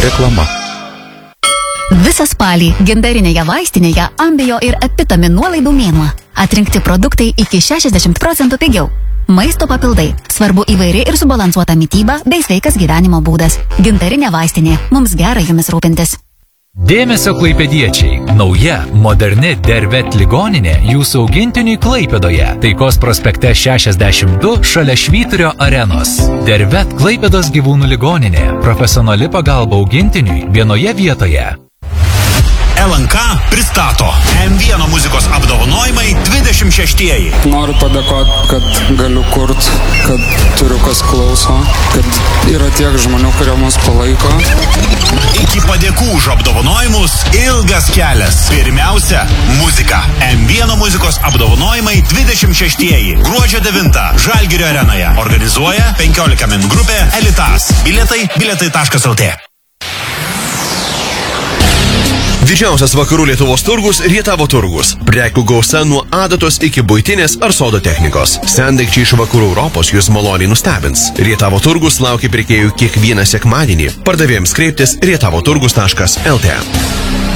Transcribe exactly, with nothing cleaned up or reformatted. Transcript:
Reklama. Visą spalį gintarinėje vaistinėje Ambio ir Epitamin nuolaidų mėnuo. Atrinkti produktai iki šešiasdešimt procentų pigiau. Maisto papildai. Svarbu įvairi ir subalansuota mityba bei sveikas gyvenimo būdas. Gintarinė vaistinė. Mums gera jumis rūpintis. Dėmesio klaipėdiečiai. Nauja, moderni Dervet ligoninė jūsų augintiniui Klaipėdoje. Taikos prospekte šešiasdešimt du šalia Švyturio arenos. Dervet Klaipėdos gyvūnų ligoninė. Profesionali pagalba augintiniui vienoje vietoje. L N K pristato M vienas muzikos apdovanojimai dvidešimt šeštieji. Noriu padėkoti, kad galiu kurt, kad turiu kas klauso, kad yra tiek žmonių, kurie mus palaiko. Iki padėkų už apdovanojimus ilgas kelias. Pirmiausia, muzika. M vienas muzikos apdovanojimai dvidešimt šeštieji. Gruodžio devintą Žalgirio arenoje. Organizuoja penkiolika min grupė Elitas. Bilietai bilietai taškas el tė. Didžiausias vakarų Lietuvos turgus – Rietavo turgus. Prekių gausa nuo adatos iki buitinės ar sodo technikos. Sendaikčiai iš vakarų Europos jūs maloniai nustebins. Rietavo turgus laukia pirkėjų kiekvieną sekmadienį. Pardavėjams kreiptis rietavoturgus taškas el tė.